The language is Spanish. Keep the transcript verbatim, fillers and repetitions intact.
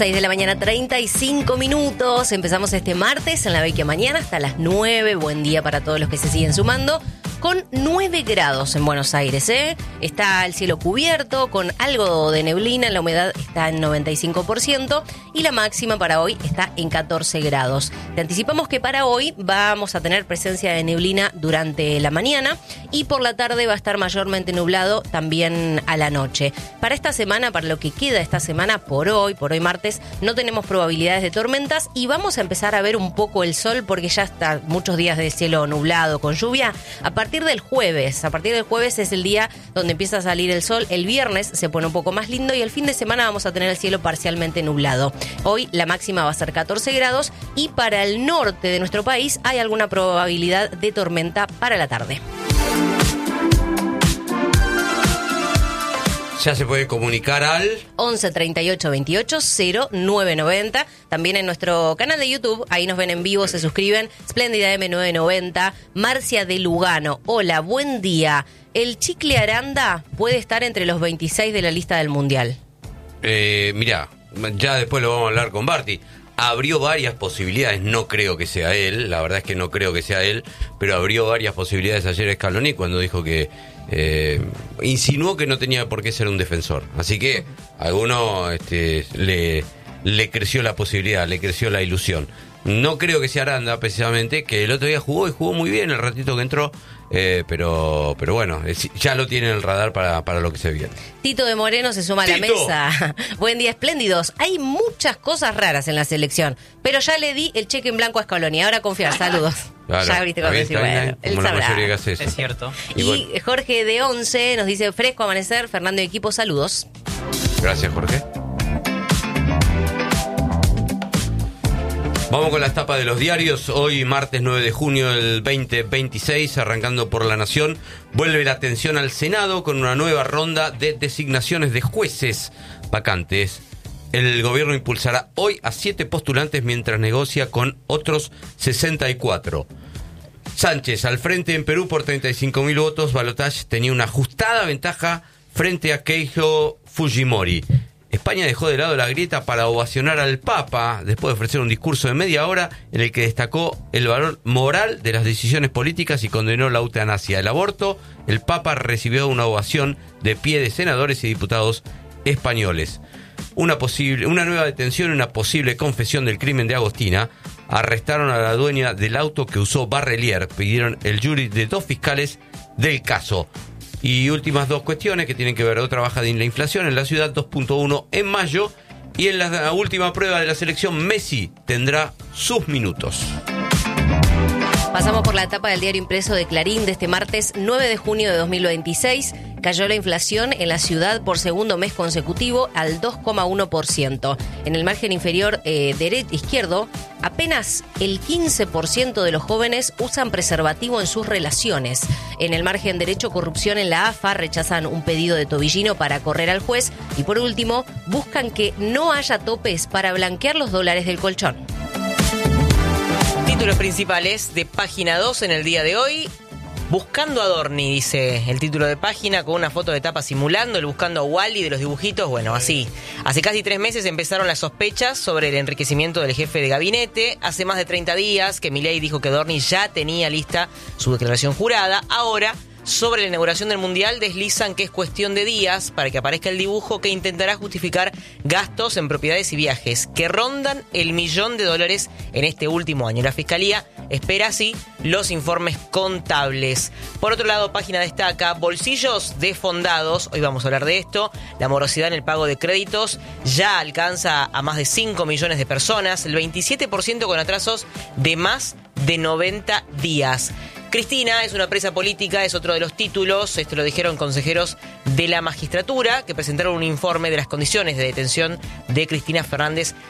seis de la mañana, treinta y cinco minutos. Empezamos este martes en La Vecchia Mañana hasta las nueve. Buen día para todos los que se siguen sumando. Con nueve grados en Buenos Aires, ¿eh? Está el cielo cubierto, con algo de neblina, la humedad está en noventa y cinco por ciento y la máxima para hoy está en catorce grados. Te anticipamos que para hoy vamos a tener presencia de neblina durante la mañana y por la tarde va a estar mayormente nublado también a la noche. Para esta semana, para lo que queda esta semana, por hoy, por hoy martes, no tenemos probabilidades de tormentas y vamos a empezar a ver un poco el sol porque ya está muchos días de cielo nublado con lluvia. A partir del jueves, a partir del jueves es el día donde empieza a salir el sol. El viernes se pone un poco más lindo y el fin de semana vamos a tener el cielo parcialmente nublado. Hoy la máxima va a ser catorce grados y para el norte de nuestro país hay alguna probabilidad de tormenta para la tarde. Ya se puede comunicar al once treinta y ocho veintiocho cero nueve noventa. También en nuestro canal de YouTube, ahí nos ven en vivo, se suscriben. Espléndida eme novecientos noventa. Marcia de Lugano. Hola, buen día. ¿El chicle Aranda puede estar entre los veintiséis de la lista del Mundial? Eh, mirá, ya después lo vamos a hablar con Barty. Abrió varias posibilidades, no creo que sea él, la verdad es que no creo que sea él, pero abrió varias posibilidades ayer Scaloni cuando dijo que eh, insinuó que no tenía por qué ser un defensor. Así que a alguno este, le, le creció la posibilidad, le creció la ilusión. No creo que sea Aranda, precisamente, que el otro día jugó y jugó muy bien el ratito que entró, eh, pero pero bueno, ya lo tiene en el radar para, para lo que se viene. Tito de Moreno se suma a la ¡Tito! mesa. Buen día, espléndidos. Hay muchas cosas raras en la selección, pero ya le di el cheque en blanco a Scaloni. Ahora confiar, saludos. Claro, ya abriste con decir, bueno, él como la sabrá. mayoría que hace eso. Es cierto. Y, Y bueno. Jorge de Once nos dice, fresco amanecer, Fernando y equipo, saludos. Gracias, Jorge. Vamos con las tapas de los diarios. Hoy, martes nueve de junio del veinte veintiséis, arrancando por La Nación, vuelve la atención al Senado con una nueva ronda de designaciones de jueces vacantes. El gobierno impulsará hoy a siete postulantes mientras negocia con otros sesenta y cuatro. Sánchez al frente en Perú por treinta y cinco mil votos. Balotage tenía una ajustada ventaja frente a Keijo Fujimori. España dejó de lado la grieta para ovacionar al Papa después de ofrecer un discurso de media hora en el que destacó el valor moral de las decisiones políticas y condenó la eutanasia. El aborto, el Papa recibió una ovación de pie de senadores y diputados españoles. Una, posible, una nueva detención y una posible confesión del crimen de Agostina. Arrestaron a la dueña del auto que usó Barrelier. Pidieron el jury de dos fiscales del caso. Y últimas dos cuestiones que tienen que ver otra baja de la inflación en la ciudad, dos punto uno en mayo. Y en la última prueba de la selección, Messi tendrá sus minutos. Pasamos por la etapa del diario impreso de Clarín de este martes nueve de junio de dos mil veintiséis. Cayó la inflación en la ciudad por segundo mes consecutivo al dos coma uno por ciento. En el margen inferior eh, derecho, izquierdo, apenas el quince por ciento de los jóvenes usan preservativo en sus relaciones. En el margen derecho, corrupción en la A F A, rechazan un pedido de Tobillino para correr al juez. Y por último, buscan que no haya topes para blanquear los dólares del colchón. Títulos principales de Página dos en el día de hoy. Buscando a Dorni, dice el título de página, con una foto de tapa simulando el Buscando a Wally de los dibujitos. Bueno, así. Hace casi tres meses empezaron las sospechas sobre el enriquecimiento del jefe de gabinete. Hace más de treinta días que Milei dijo que Dorni ya tenía lista su declaración jurada. Ahora, sobre la inauguración del Mundial, deslizan que es cuestión de días para que aparezca el dibujo que intentará justificar gastos en propiedades y viajes que rondan el millón de dólares en este último año. La Fiscalía espera así los informes contables. Por otro lado, página destaca bolsillos desfondados. Hoy vamos a hablar de esto. La morosidad en el pago de créditos ya alcanza a más de cinco millones de personas, el veintisiete por ciento con atrasos de más de noventa días. Cristina es una presa política, es otro de los títulos. Esto lo dijeron consejeros de la magistratura que presentaron un informe de las condiciones de detención de Cristina Fernández